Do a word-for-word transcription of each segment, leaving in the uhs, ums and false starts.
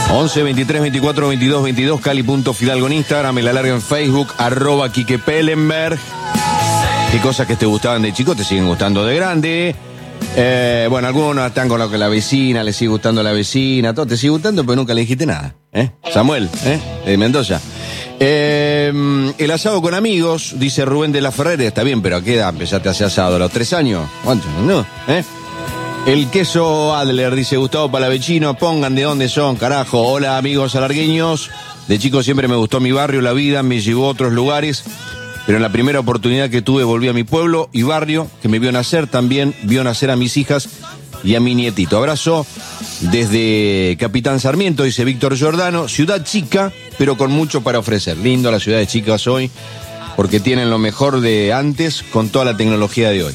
once, veintitrés, veinticuatro, veintidós, veintidós, Cali.Fidalgo en Instagram, me la largo en Facebook, arroba Quique Pellenberg. ¿Qué cosas que te gustaban de chico te siguen gustando de grande? Eh, bueno, algunos están con lo que la vecina, le sigue gustando la vecina, todo te sigue gustando, pero nunca le dijiste nada. ¿eh? Samuel, ¿eh? de Mendoza. Eh, el asado con amigos, dice Rubén de la Ferrere, está bien, pero ¿a qué edad empezaste a hacer asado? ¿A los tres años? ¿Cuántos? ¿No? ¿Eh? El queso Adler, dice Gustavo Palavecino, pongan de dónde son, carajo. Hola amigos alargueños, de chico siempre me gustó mi barrio, la vida me llevó a otros lugares, pero en la primera oportunidad que tuve volví a mi pueblo y barrio, que me vio nacer, también vio nacer a mis hijas y a mi nietito. Abrazo desde Capitán Sarmiento, dice Víctor Giordano, ciudad chica, pero con mucho para ofrecer. Lindo las ciudades chicas hoy, porque tienen lo mejor de antes con toda la tecnología de hoy.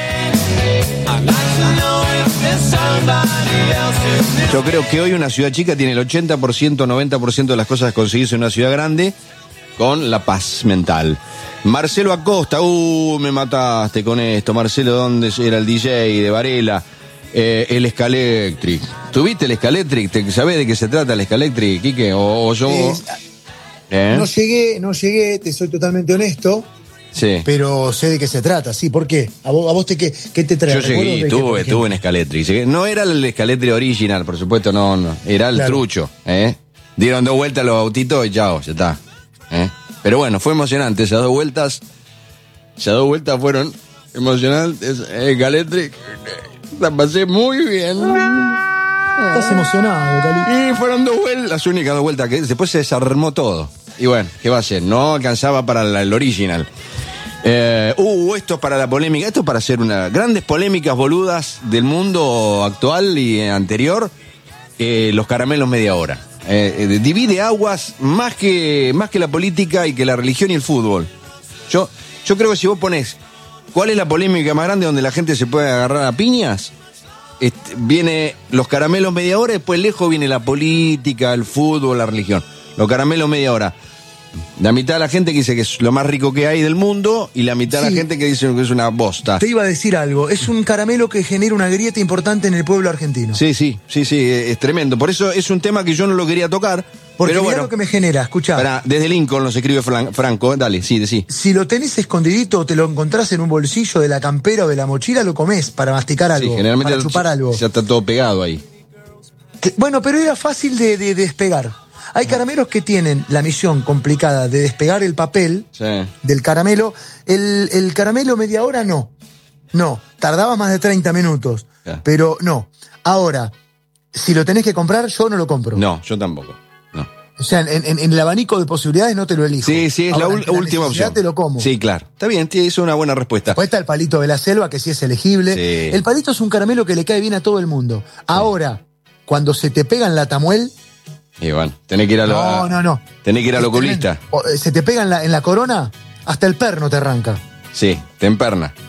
Yo creo que hoy una ciudad chica tiene el ochenta por ciento, noventa por ciento de las cosas conseguidas en una ciudad grande con la paz mental. Marcelo Acosta, uh, me mataste con esto. Marcelo, ¿dónde era el D J de Varela? Eh, el Scalectric. ¿Tuviste el Scalectric? ¿Sabés de qué se trata el Scalectric, Quique? ¿O, o yo? Eh, ¿Eh? No llegué, no llegué, te soy totalmente honesto. Sí. Pero sé de qué se trata, sí. ¿Por qué? ¿A vos, a vos te, qué, qué te trae? Yo llegué, tuve, tuve en Scalectric. No era el Scalectric original, por supuesto, no, no. Era el claro. trucho, ¿eh? Dieron dos vueltas los autitos y chao, ya está. ¿eh? Pero bueno, fue emocionante. Esas dos vueltas, esas dos vueltas fueron emocionantes. Scalectric, la pasé muy bien. Estás emocionado, Cali. Y fueron dos vueltas, las únicas dos vueltas que después se desarmó todo. Y bueno, ¿qué va a ser? No alcanzaba para la, el original. Eh, uh, esto es para la polémica, esto es para hacer unas grandes polémicas boludas del mundo actual y anterior. Eh, los caramelos media hora. Eh, eh, divide aguas más que, más que la política y que la religión y el fútbol. Yo, yo creo que si vos ponés ¿cuál es la polémica más grande donde la gente se puede agarrar a piñas? Este, viene los caramelos media hora, después lejos viene la política, el fútbol, la religión. Los caramelos media hora. La mitad de la gente que dice que es lo más rico que hay del mundo y la mitad sí. de la gente que dice que es una bosta. Te iba a decir algo, es un caramelo que genera una grieta importante en el pueblo argentino. Sí, sí, sí, sí, es tremendo. Por eso es un tema que yo no lo quería tocar. Porque pero mirá bueno, lo que me genera, escuchá. Para, desde Lincoln nos escribe Fran, Franco, dale, sí, sí. Si lo tenés escondidito o te lo encontrás en un bolsillo de la campera o de la mochila, lo comés para masticar algo, sí, generalmente para chupar algo. Ya está todo pegado ahí. Que, bueno, pero era fácil de, de, de despegar. Hay caramelos que tienen la misión complicada de despegar el papel sí. del caramelo. El, el caramelo media hora no. No, tardaba más de treinta minutos. Yeah. Pero no. Ahora, si lo tenés que comprar, yo no lo compro. No, yo tampoco. No. O sea, en, en, en el abanico de posibilidades no te lo elijo. Sí, sí, es Ahora, la, la última opción. Te lo como. Sí, claro. Está bien, es una buena respuesta. Después está el palito de la selva, que sí es elegible. Sí. El palito es un caramelo que le cae bien a todo el mundo. Sí. Ahora, cuando se te pega en la tamuel... Y bueno, tenés que ir a lo... No, no, no. Tenés que ir al oculista. Se te pega en la, en la corona, hasta el perno te arranca. Sí, te emperna.